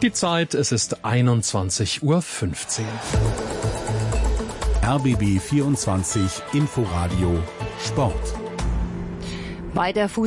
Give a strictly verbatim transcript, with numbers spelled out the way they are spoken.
Die Zeit, es ist einundzwanzig Uhr fünfzehn. R B B vierundzwanzig Inforadio Sport. Bei der Fuß